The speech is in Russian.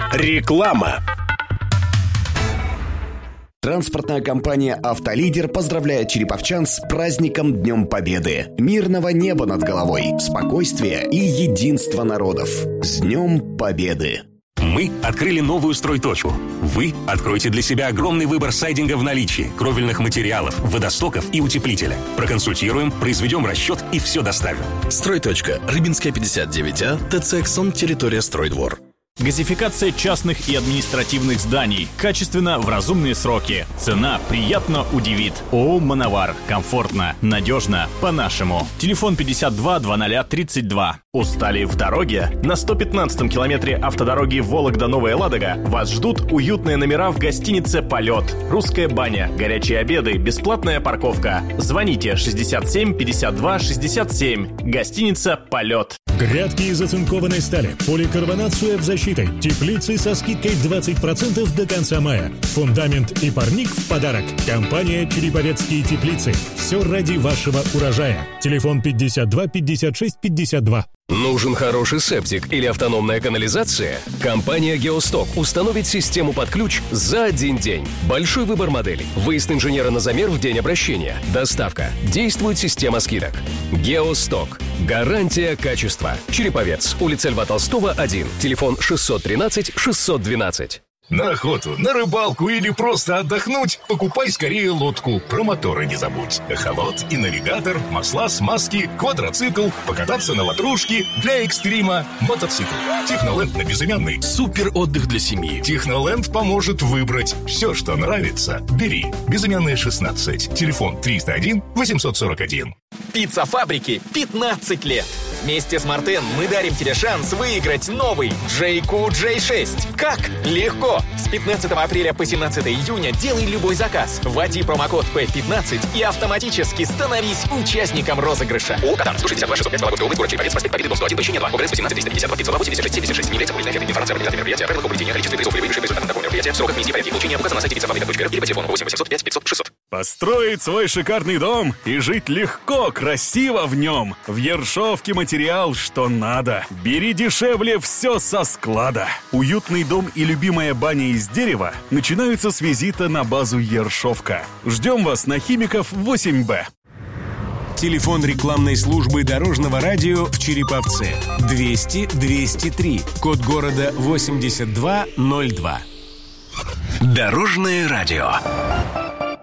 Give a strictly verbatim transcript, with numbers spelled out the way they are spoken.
Реклама. Транспортная компания «Автолидер» поздравляет череповчан с праздником Днем Победы. Мирного неба над головой, спокойствия и единства народов. С Днем Победы! Мы открыли новую стройточку. Вы откроете для себя огромный выбор сайдинга в наличии, кровельных материалов, водостоков и утеплителя. Проконсультируем, произведем расчет и все доставим. Стройточка. Рыбинская, пятьдесят девять А, ТЦ «Эксон», территория Стройдвор. Газификация частных и административных зданий. Качественно, в разумные сроки. Цена приятно удивит. ООО «Мановар». Комфортно, надежно, по-нашему. Телефон пятьдесят два двадцать тридцать два. Устали в дороге? На сто пятнадцатом километре автодороги Вологда-Новая Ладога вас ждут уютные номера в гостинице «Полет». Русская баня, горячие обеды, бесплатная парковка. Звоните шестьдесят семь пятьдесят два шестьдесят семь. Гостиница «Полет». Грядки из оцинкованной стали, поликарбонат с УЭФ-защитой, теплицы со скидкой двадцать процентов до конца мая. Фундамент и парник в подарок. Компания «Череповецкие теплицы». Все ради вашего урожая. Телефон пятьдесят два пятьдесят шесть пятьдесят два. Нужен хороший септик или автономная канализация? Компания «Геосток» установит систему под ключ за один день. Большой выбор моделей. Выезд инженера на замер в день обращения. Доставка. Действует система скидок. «Геосток». Гарантия качества. Череповец. Улица Льва Толстого, один. Телефон шестьсот тринадцать шестьсот двенадцать. На охоту, на рыбалку или просто отдохнуть, покупай скорее лодку. Про моторы не забудь. Эхолот и навигатор, масла, смазки, квадроцикл, покататься на ватрушке, для экстрима, мотоцикл. Техноленд на безымянный. Супер отдых для семьи. Техноленд поможет выбрать все, что нравится. Бери. Безымянная шестнадцать. Телефон триста один восемьсот сорок один. Пицца фабрики пятнадцать лет. Вместе с Мартен мы дарим тебе шанс выиграть новый джей кью джей шесть. Как? Легко! С пятнадцатого апреля по семнадцатое июня делай любой заказ. Вводи промокод пэ пятнадцать и автоматически становись участником розыгрыша. ООО «Катан», сто шестьдесят два шестьсот пять, Вологодская область, город Череповец, проспект Победы, дом сто один, помещение два. ОГРН восемнадцать триста пятьдесят два пятьсот восемьдесят шесть семьдесят шесть семьдесят шесть. Не является публичной информацией. Организатор мероприятия, правила поведения, количество призов, выигрышей призов такого мероприятия, в сроках внеси порядке получения указано на сайте пиццафабрика точка рф или по телефону восемь восемьсот пять пятьсот шестьсот. Построить свой шикарный дом и жить легко, красиво в нем. В Ершовке материал, что надо. Бери дешевле все со склада. Уютный дом и любимая баня из дерева начинаются с визита на базу Ершовка. Ждем вас на Химиков восемь бэ. Телефон рекламной службы Дорожного радио в Череповце. двести двести три. Код города восемьдесят два ноль два. Дорожное радио.